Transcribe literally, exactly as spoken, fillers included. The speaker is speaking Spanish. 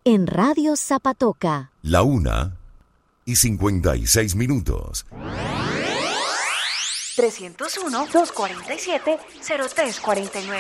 en Radio Zapatoca. La una y cincuenta y seis minutos. tres cero uno, dos cuatro siete, cero tres cuatro nueve.